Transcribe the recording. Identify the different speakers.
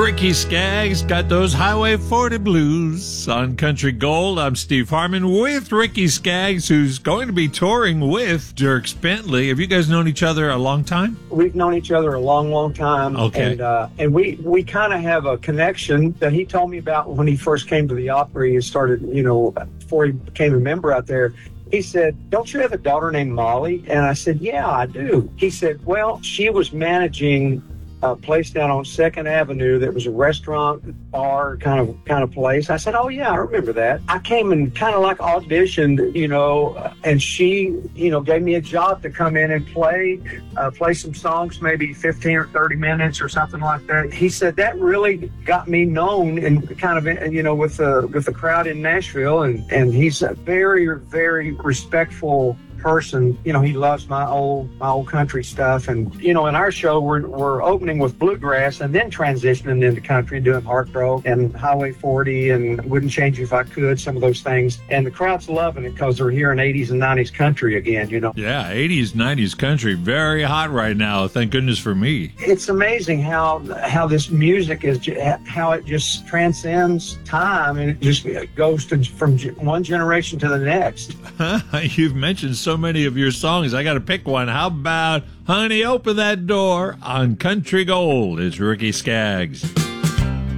Speaker 1: Ricky Skaggs got those Highway 40 blues on Country Gold. I'm Steve Harmon with Ricky Skaggs, who's going to be touring with Dierks Bentley. Have you guys known each other a long time?
Speaker 2: We've known each other a long, long time.
Speaker 1: Okay.
Speaker 2: And we kind of have a connection that he told me about when he first came to the Opry and started, before he became a member out there. He said, "Don't you have a daughter named Molly?" And I said, "Yeah, I do." He said, "Well, she was managing a place down on 2nd Avenue that was a restaurant, bar kind of place." I said, "Oh yeah, I remember that." I came and kind of like auditioned, and she, gave me a job to come in and play some songs, maybe 15 or 30 minutes or something like that. He said that really got me known and kind of, with the crowd in Nashville, and he's a very, very respectful person. He loves my old country stuff, and in our show we're opening with bluegrass and then transitioning into country and doing Heartbroken and Highway 40 and Wouldn't Change You If I Could, some of those things, and the crowd's loving it because they're hearing 80s and 90s country again.
Speaker 1: Yeah, 80s, 90s country, very hot right now. Thank goodness for me.
Speaker 2: It's amazing how this music is, how it just transcends time, and it just goes from one generation to the next.
Speaker 1: You've mentioned so many of your songs. I got to pick one. How about Honey, Open That Door on Country Gold? It's Ricky Skaggs.